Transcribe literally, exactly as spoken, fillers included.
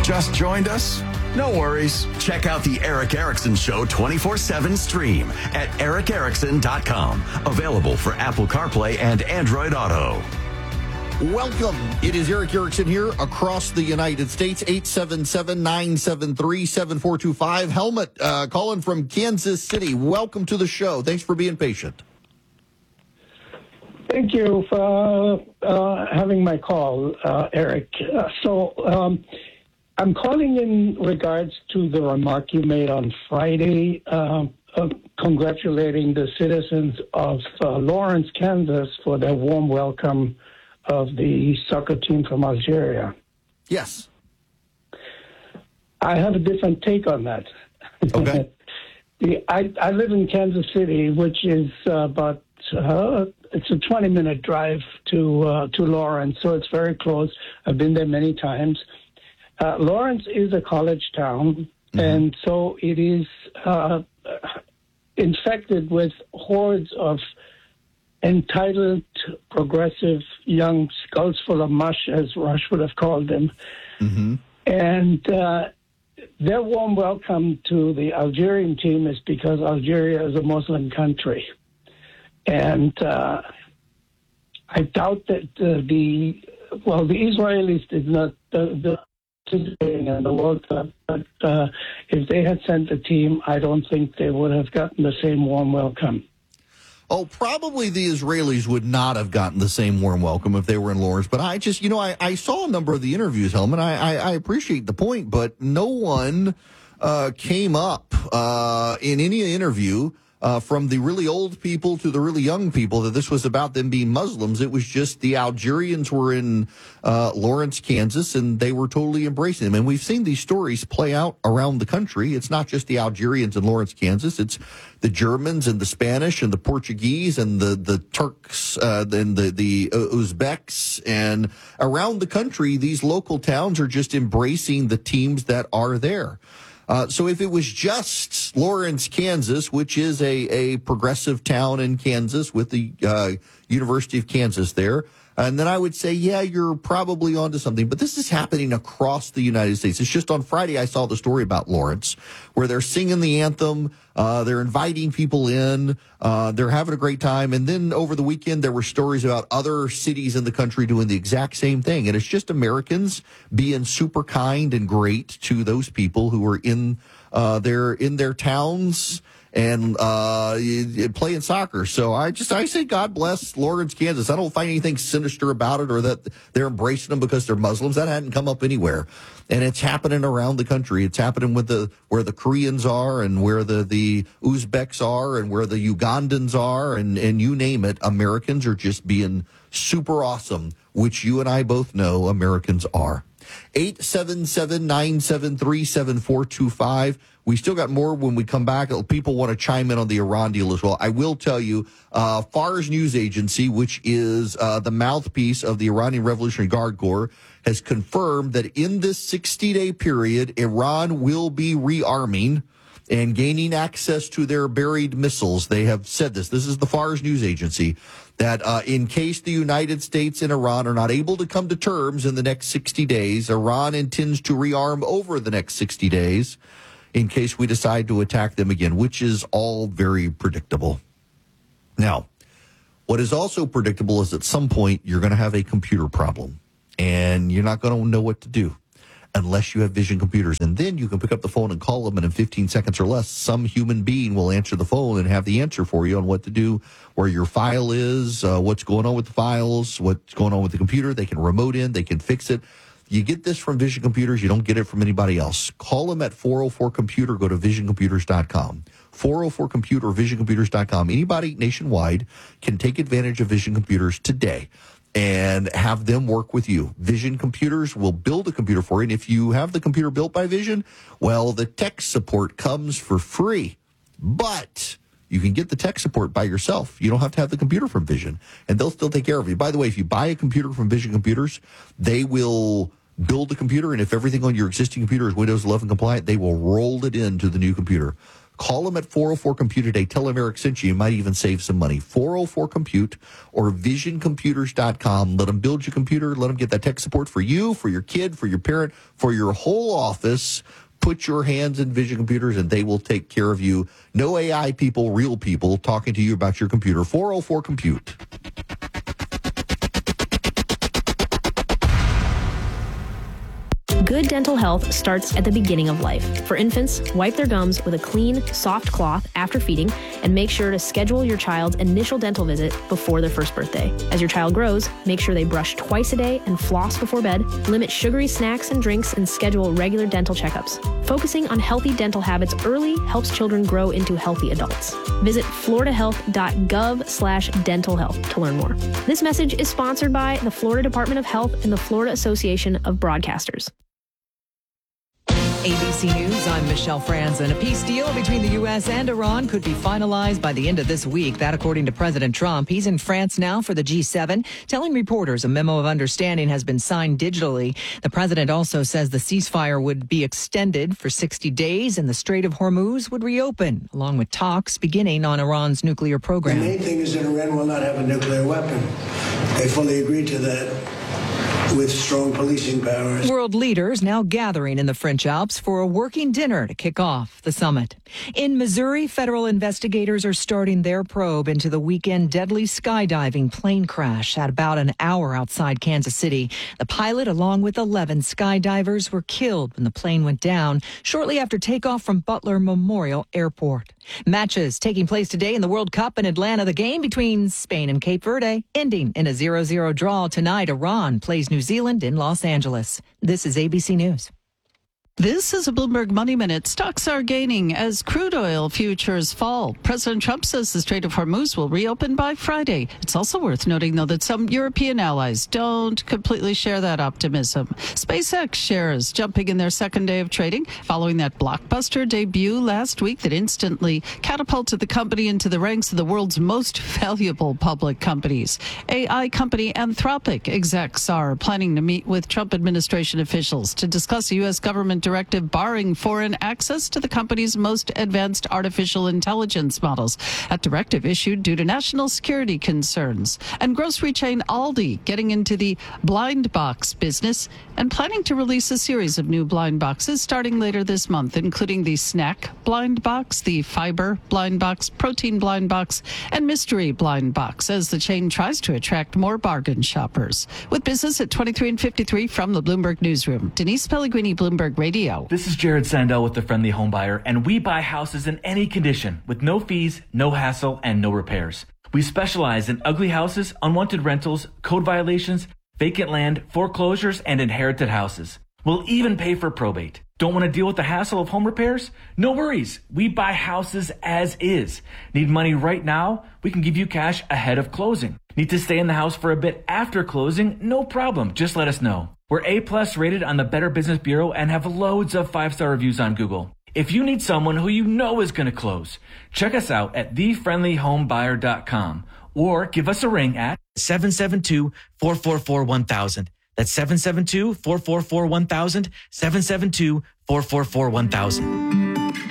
Just joined us? No worries. Check out the Eric Erickson Show twenty-four seven stream at eric erickson dot com. Available for Apple CarPlay and Android Auto. Welcome. It is Eric Erickson here across the United States. eight seven seven, nine seven three, seven four two five. Helmut uh, calling from Kansas City. Welcome to the show. Thanks for being patient. Thank you for uh, having my call, uh, Eric. Uh, so um, I'm calling in regards to the remark you made on Friday, uh, uh, congratulating the citizens of uh, Lawrence, Kansas, for their warm welcome of the soccer team from Algeria. Yes. I have a different take on that. Okay. the, I, I live in Kansas City, which is uh, about uh, it's a twenty-minute drive to uh, to Lawrence, so it's very close. I've been there many times. Uh, Lawrence is a college town, mm-hmm. and so it is uh, infected with hordes of entitled, progressive, young skulls full of mush, as Rush would have called them. Mm-hmm. And uh, their warm welcome to the Algerian team is because Algeria is a Muslim country. And uh, I doubt that uh, the, well, the Israelis did not, the, the in the World Cup, but uh, if they had sent a team, I don't think they would have gotten the same warm welcome. Oh, probably the Israelis would not have gotten the same warm welcome if they were in Lawrence. But I just, you know, I, I saw a number of the interviews, Helmut. I, I, I appreciate the point, but no one uh, came up uh, in any interview uh, from the really old people to the really young people that this was about them being Muslims. It was just the Algerians were in uh, Lawrence, Kansas, and they were totally embracing them. And we've seen these stories play out around the country. It's not just the Algerians in Lawrence, Kansas. It's the Germans and the Spanish and the Portuguese and the, the Turks uh, and the, the Uzbeks. And around the country, these local towns are just embracing the teams that are there. Uh, so if it was just Lawrence, Kansas, which is a, a progressive town in Kansas with the uh, University of Kansas there, and then I would say, yeah, you're probably onto something. But this is happening across the United States. It's just on Friday I saw the story about Lawrence, where they're singing the anthem, uh, they're inviting people in, uh, they're having a great time. And then over the weekend, there were stories about other cities in the country doing the exact same thing. And it's just Americans being super kind and great to those people who are in uh, their in their towns and uh, playing soccer. So I just, I say God bless Lawrence, Kansas. I don't find anything sinister about it or that they're embracing them because they're Muslims. That hadn't come up anywhere. And it's happening around the country. It's happening with the, where the Koreans are and where the, the Uzbeks are and where the Ugandans are and, and you name it. Americans are just being super awesome, which you and I both know Americans are. eight seven seven, nine seven three, seven four two five. We still got more when we come back. People want to chime in on the Iran deal as well. I will tell you, uh, Fars News Agency, which is uh, the mouthpiece of the Iranian Revolutionary Guard Corps, has confirmed that in this sixty-day period, Iran will be rearming and gaining access to their buried missiles. They have said this. This is the Fars News Agency, that uh, in case the United States and Iran are not able to come to terms in the next sixty days, Iran intends to rearm over the next sixty days in case we decide to attack them again, which is all very predictable. Now, what is also predictable is at some point you're going to have a computer problem, and you're not going to know what to do unless you have Vision computers. And then you can pick up the phone and call them, and in fifteen seconds or less, some human being will answer the phone and have the answer for you on what to do, where your file is, uh, what's going on with the files, what's going on with the computer. They can remote in, they can fix it. You get this from Vision Computers. You don't get it from anybody else. Call them at four oh four computer. Go to vision computers dot com. four oh four computer or vision computers dot com. Anybody nationwide can take advantage of Vision Computers today and have them work with you. Vision Computers will build a computer for you. And if you have the computer built by Vision, well, the tech support comes for free. But you can get the tech support by yourself. You don't have to have the computer from Vision, and they'll still take care of you. By the way, if you buy a computer from Vision Computers, they will build the computer, and if everything on your existing computer is Windows eleven compliant, they will roll it into the new computer. Call them at four oh four compute today. Tell them Eric sent you. You might even save some money. four oh four compute or vision computers dot com. Let them build your computer. Let them get that tech support for you, for your kid, for your parent, for your whole office. Put your hands in Vision Computers, and they will take care of you. No A I people, real people talking to you about your computer. four oh four compute. Good dental health starts at the beginning of life. For infants, wipe their gums with a clean, soft cloth after feeding, and make sure to schedule your child's initial dental visit before their first birthday. As your child grows, make sure they brush twice a day and floss before bed, limit sugary snacks and drinks, and schedule regular dental checkups. Focusing on healthy dental habits early helps children grow into healthy adults. Visit florida health dot gov slash dental health to learn more. This message is sponsored by the Florida Department of Health and the Florida Association of Broadcasters. A B C News, I'm Michelle Franzen. A peace deal between the U S and Iran could be finalized by the end of this week. That according to President Trump. He's in France now for the G seven, telling reporters a memo of understanding has been signed digitally. The president also says the ceasefire would be extended for sixty days and the Strait of Hormuz would reopen, along with talks beginning on Iran's nuclear program. The main thing is that Iran will not have a nuclear weapon. They fully agreed to that, with strong policing powers. World leaders now gathering in the French Alps for a working dinner to kick off the summit. In Missouri, federal investigators are starting their probe into the weekend deadly skydiving plane crash at about an hour outside Kansas City. The pilot, along with eleven skydivers, were killed when the plane went down shortly after takeoff from Butler Memorial Airport. Matches taking place today in the World Cup in Atlanta. The game between Spain and Cape Verde ending in a zero zero draw tonight. Iran plays New Zealand in Los Angeles. This is A B C News. This is a Bloomberg Money Minute. Stocks are gaining as crude oil futures fall. President Trump says the Strait of Hormuz will reopen by Friday. It's also worth noting, though, that some European allies don't completely share that optimism. SpaceX shares jumping in their second day of trading following that blockbuster debut last week that instantly catapulted the company into the ranks of the world's most valuable public companies. A I company Anthropic execs are planning to meet with Trump administration officials to discuss a U S government directive barring foreign access to the company's most advanced artificial intelligence models. That directive issued due to national security concerns. And grocery chain Aldi getting into the blind box business and planning to release a series of new blind boxes starting later this month, including the snack blind box, the fiber blind box, protein blind box, and mystery blind box as the chain tries to attract more bargain shoppers. With business at twenty-three and fifty-three from the Bloomberg Newsroom, Denise Pellegrini, Bloomberg Radio. This is Jared Sandell with the Friendly Home Buyer, and we buy houses in any condition with no fees, no hassle, and no repairs. We specialize in ugly houses, unwanted rentals, code violations, vacant land, foreclosures, and inherited houses. We'll even pay for probate. Don't want to deal with the hassle of home repairs? No worries. We buy houses as is. Need money right now? We can give you cash ahead of closing. Need to stay in the house for a bit after closing? No problem. Just let us know. We're A-plus rated on the Better Business Bureau and have loads of five-star reviews on Google. If you need someone who you know is going to close, check us out at the friendly home buyer dot com or give us a ring at seven seven two, four four four, one thousand. That's seven seven two, four four four, one thousand, seven seven two, four four four, one thousand.